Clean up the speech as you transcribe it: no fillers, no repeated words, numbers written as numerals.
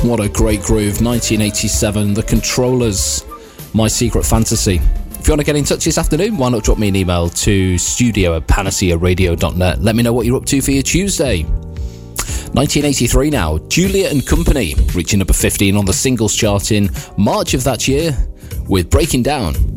what a great groove. 1987, The Controllers, My Secret Fantasy. If you want to get in touch this afternoon, why not drop me an email to studio@panacearadio.net. Let me know what you're up to for your Tuesday. 1983 now, Juliet and Company, reaching number 15 on the singles chart in March of that year with Breaking Down.